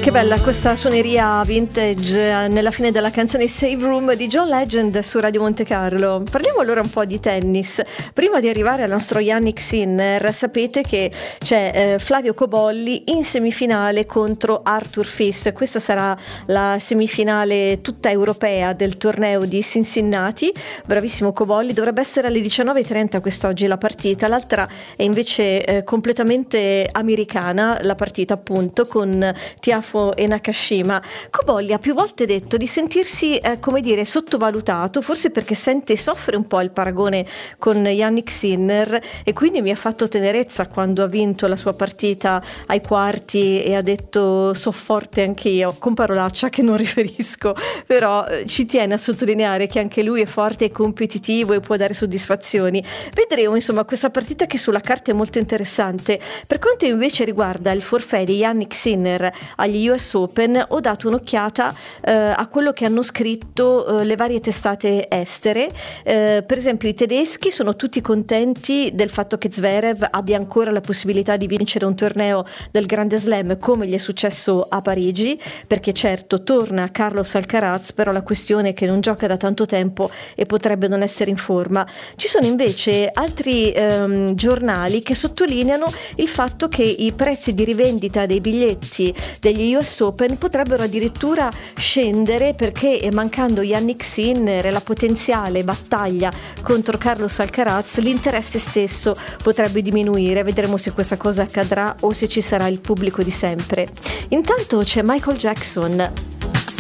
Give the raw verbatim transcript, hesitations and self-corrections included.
Che bella questa suoneria vintage nella fine della canzone Save Room di John Legend su Radio Monte Carlo. Parliamo allora un po' di tennis. Prima di arrivare al nostro Jannik Sinner, sapete che c'è eh, Flavio Cobolli in semifinale contro Arthur Fils. Questa sarà la semifinale tutta europea del torneo di Cincinnati. Bravissimo Cobolli, dovrebbe essere alle diciannove e trenta quest'oggi la partita. L'altra è invece eh, completamente americana, la partita appunto con Tiafoe e Nakashima. Cobolli ha più volte detto di sentirsi eh, come dire sottovalutato, forse perché sente e soffre un po' il paragone con Jannik Sinner, e quindi mi ha fatto tenerezza quando ha vinto la sua partita ai quarti e ha detto so forte anche io, con parolaccia che non riferisco, però eh, ci tiene a sottolineare che anche lui è forte e competitivo e può dare soddisfazioni. Vedremo insomma questa partita che sulla carta è molto interessante. Per quanto invece riguarda il forfait di Jannik Sinner agli U S Open, ho dato un'occhiata eh, a quello che hanno scritto eh, le varie testate estere. Eh, per esempio i tedeschi sono tutti contenti del fatto che Zverev abbia ancora la possibilità di vincere un torneo del Grande Slam come gli è successo a Parigi, perché certo torna Carlos Alcaraz, però la questione è che non gioca da tanto tempo e potrebbe non essere in forma. Ci sono invece altri ehm, giornali che sottolineano il fatto che i prezzi di rivendita dei biglietti degli U S Open potrebbero addirittura scendere, perché mancando Jannik Sinner e la potenziale battaglia contro Carlos Alcaraz, l'interesse stesso potrebbe diminuire. Vedremo se questa cosa accadrà o se ci sarà il pubblico di sempre. Intanto c'è Michael Jackson.